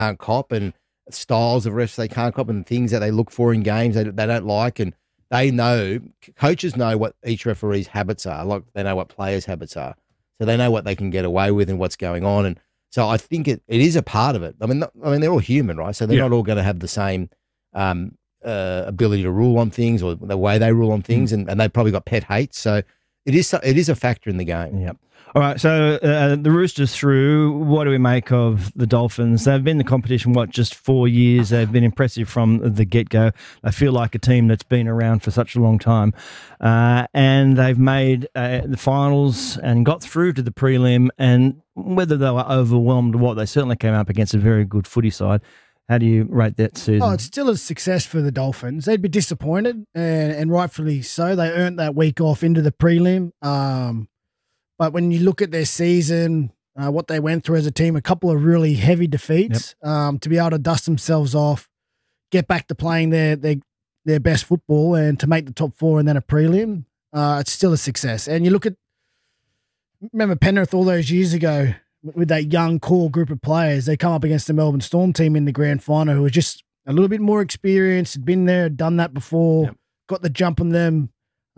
can't cop, and styles of refs they can't cop, and things that they look for in games they don't like, and coaches know what each referee's habits are. Like they know what players' habits are, so they know what they can get away with and what's going on. And so I think it is a part of it. I mean, they're all human, right? So they're not all going to have the same ability to rule on things or the way they rule on things, and they've probably got pet hates. So it is a factor in the game. Yep. All right, so the Roosters through. What do we make of the Dolphins? They've been in the competition, just 4 years. They've been impressive from the get-go. They feel like a team that's been around for such a long time. And they've made the finals and got through to the prelim, and whether they were overwhelmed or what, they certainly came up against a very good footy side. How do you rate that season? Oh, it's still a success for the Dolphins. They'd be disappointed, and rightfully so. They earned that week off into the prelim. But when you look at their season, what they went through as a team, a couple of really heavy defeats, to be able to dust themselves off, get back to playing their best football and to make the top four and then a prelim, it's still a success. And you remember Penrith all those years ago with that young core group of players, they come up against the Melbourne Storm team in the grand final who was just a little bit more experienced, had been there, done that before, got the jump on them,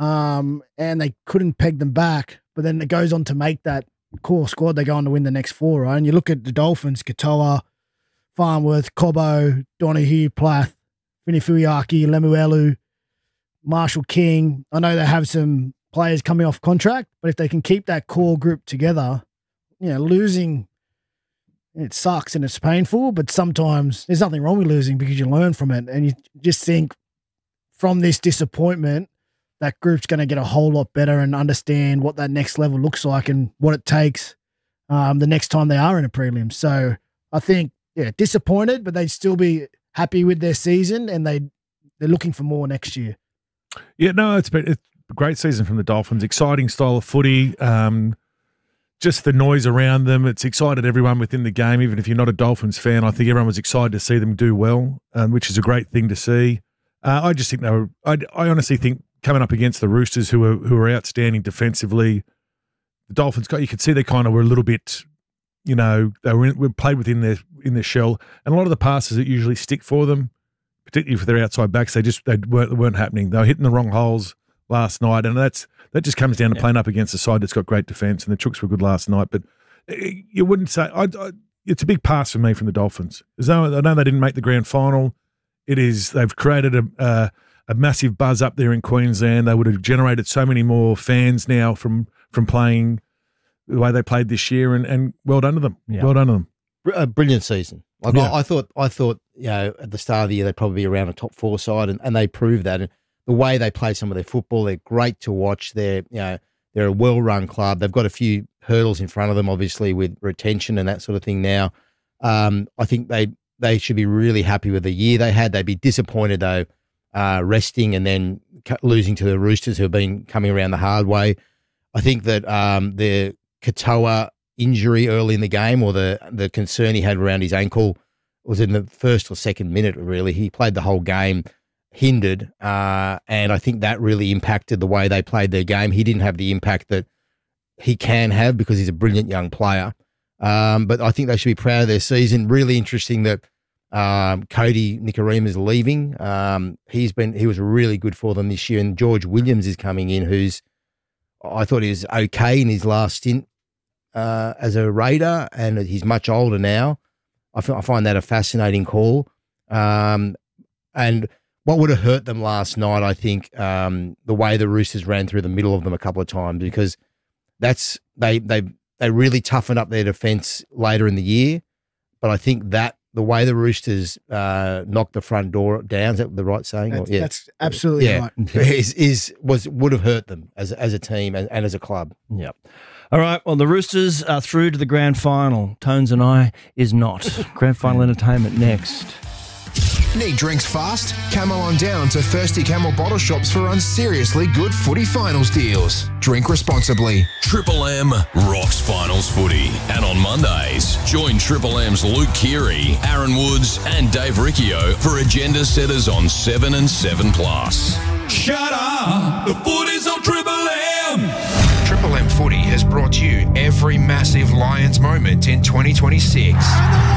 and they couldn't peg them back. But then it goes on to make that core squad. They go on to win the next four, right? And you look at the Dolphins, Katoa, Farnworth, Cobbo, Donahue, Plath, Finifuiaki, Lemuelu, Marshall King. I know they have some players coming off contract, but if they can keep that core group together, losing, it sucks and it's painful, but sometimes there's nothing wrong with losing because you learn from it. And you just think from this disappointment, that group's going to get a whole lot better and understand what that next level looks like and what it takes the next time they are in a prelim. So I think, disappointed, but they'd still be happy with their season, and they're looking for more next year. Yeah, no, it's a great season from the Dolphins. Exciting style of footy. Just the noise around them. It's excited everyone within the game. Even if you're not a Dolphins fan, I think everyone was excited to see them do well, which is a great thing to see. I just think I honestly think, coming up against the Roosters, who are outstanding defensively, the Dolphins you could see they kind of were a little bit, they were played within their shell, and a lot of the passes that usually stick for them, particularly for their outside backs, they weren't happening. They were hitting the wrong holes last night, and that just comes down to playing up against a side that's got great defence. And the Chooks were good last night, but you wouldn't say it's a big pass for me from the Dolphins. I know they didn't make the grand final. They've created a massive buzz up there in Queensland. They would have generated so many more fans now from playing the way they played this year, and well done to them. Yeah. Well done to them. A brilliant season. I thought at the start of the year they'd probably be around a top four side, and they proved that. And the way they play some of their football, they're great to watch. They're a well-run club. They've got a few hurdles in front of them, obviously, with retention and that sort of thing now. I think they should be really happy with the year they had. They'd be disappointed, though, resting and then losing to the Roosters, who have been coming around the hard way. I think that the Katoa injury early in the game, or the concern he had around his ankle, was in the first or second minute, really. He played the whole game, hindered, and I think that really impacted the way they played their game. He didn't have the impact that he can have because he's a brilliant young player. But I think they should be proud of their season. Really interesting that Cody Nikorima is leaving. He was really good for them this year, and George Williams is coming in, I thought he was okay in his last stint as a Raider, and he's much older now. I find that a fascinating call. And what would have hurt them last night, I think, the way the Roosters ran through the middle of them a couple of times, because they really toughened up their defence later in the year. But I think that the way the Roosters knocked the front door down, is that the right saying? That's absolutely right. Would have hurt them as a team and as a club. Yep. All right, well, the Roosters are through to the grand final. Tones and I is not. Grand final entertainment next. Need drinks fast? Camel on down to Thirsty Camel bottle shops for unseriously good footy finals deals. Drink responsibly. Triple M rocks finals footy. And on Mondays, join Triple M's Luke Keary, Aaron Woods and Dave Riccio for agenda setters on 7 and 7+. Shut up! The footy's on Triple M! Triple M Footy has brought you every massive Lions moment in 2026.